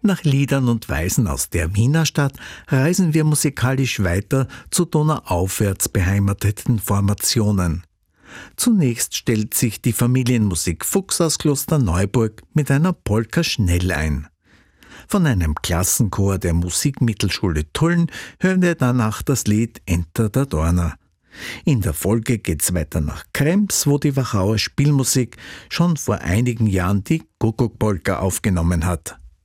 Nach Liedern und Weisen aus der Wiener Stadt reisen wir musikalisch weiter zu donauaufwärts beheimateten Formationen. Zunächst stellt sich die Familienmusik Fuchs aus Klosterneuburg mit einer Polka schnell ein. Von einem Klassenchor der Musikmittelschule Tulln hören wir danach das Lied Enter der Dorner. In der Folge geht's weiter nach Krems, wo die Wachauer Spielmusik schon vor einigen Jahren die Kuckuck-Polka aufgenommen hat.